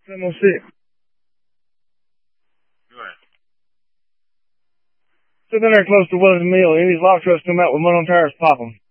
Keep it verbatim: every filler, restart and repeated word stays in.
seven oh six. Go ahead. Sitting there close to Wellington Mill. Any of these lock trucks come out with mud on tires, pop them.